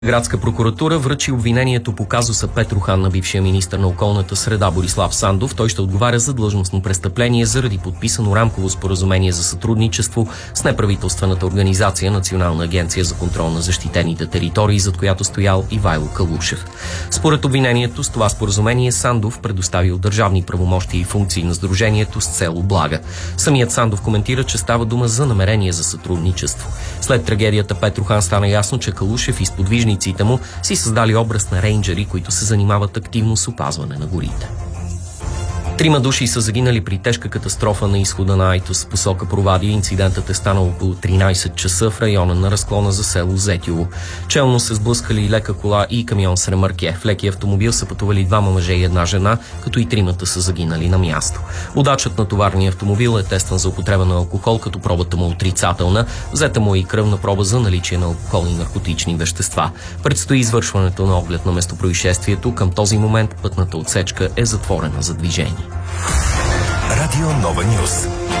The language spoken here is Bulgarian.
Градска прокуратура връчи обвинението по казуса Петрохан на бившия министър на околната среда Борислав Сандов. Той ще отговаря за длъжностно престъпление заради подписано рамково споразумение за сътрудничество с неправителствената организация Национална агенция за контрол на защитените територии, зад която стоял Ивайло Калушев. Според обвинението, с това споразумение Сандов предоставил държавни правомощия и функции на сдружението с цел облага. Самият Сандов коментира, че става дума за намерение за сътрудничество. След трагедията Петрохан стана ясно, че Калушев и сподвижниците му си създали образ на рейнджери, които се занимават активно с опазване на горите. 3 души са загинали при тежка катастрофа на изхода на Айтос в посока Провадия. Инцидентът е станал около 13 часа в района на разклона за село Зетило. Челно се сблъскали лека кола и камион с ремарке. В лекия автомобил са пътували 2 мъже и 1 жена, като и 3 са загинали на място. Водачът на товарния автомобил е тестван за употреба на алкохол, като пробата му отрицателна. Взета му е и кръвна проба за наличие на алкохол и наркотични вещества. Предстои извършването на оглед на местопроизшествието. Към този момент пътната отсечка е затворена за движение. Радио Нова Нюз.